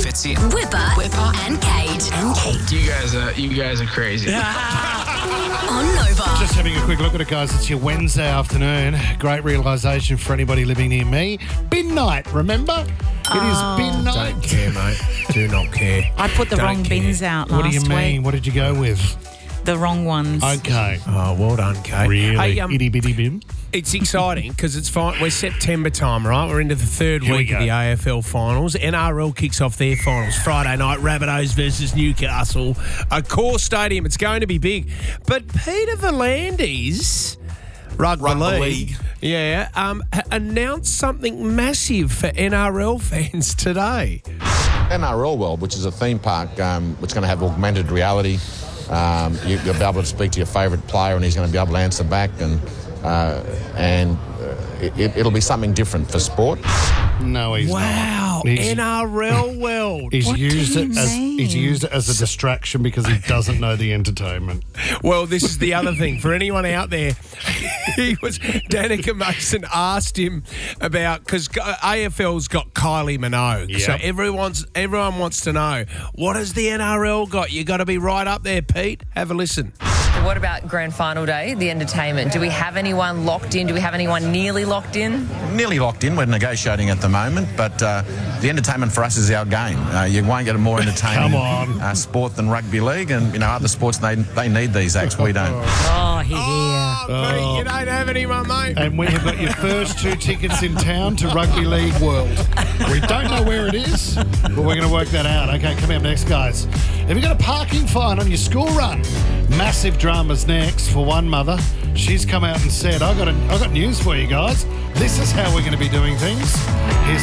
Fitzy, Whipper and Kate. You guys are crazy. On Nova. Just having a quick look at it, guys. It's your Wednesday afternoon. Great realisation for anybody living near me. Bin night, remember? It is bin night. Don't care, mate. Do not care. I put the Don't wrong care. bins out What last do you mean? week. What did you go with? The wrong ones. Okay. Oh, well done, Kate. Really? Hey, Itty bitty bin. it's exciting because it's fine. We're September time, right? We're into the third Here we week of go. the AFL finals. NRL kicks off their finals Friday night. Rabbitohs versus Newcastle. A core stadium. It's going to be big. But Peter V'landys, Rugby League. Yeah, announced something massive for NRL fans today. NRL World, which is a theme park, which is going to have augmented reality. You'll be able to speak to your favourite player and he's going to be able to answer back, and it'll be something different for sport. No, he's Wow, not. He's- NRL World. He's What do used you it as mean? he's used it as a distraction because he doesn't know the entertainment. Well, this is the other thing. For anyone out there, Danica Mason asked him about, because AFL's got Kylie Minogue. Yep. So everyone wants to know, what has the NRL got? You got to be right up there, Pete. Have a listen. What about grand final day, the entertainment? Do we have anyone locked in? Do we have anyone nearly locked in? Nearly locked in. We're negotiating at the moment, but the entertainment for us is our game. You won't get a more entertaining Come on. sport than rugby league, and other sports they need these acts. We don't. Oh, here. Pete, you don't have anyone, mate. And we have got your first 2 tickets in town to Rugby League World. We don't know where it is, but we're going to work that out. Okay, coming up next, guys. Have you got a parking fine on your school run? Massive dramas next for one mother. She's come out and said, I got news for you guys. This is how we're going to be doing things. Here's